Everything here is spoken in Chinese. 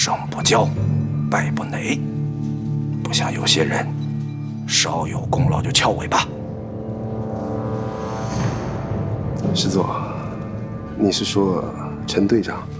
胜不骄，败不馁，不像有些人稍有功劳就翘尾巴。 师座，你是说陈队长？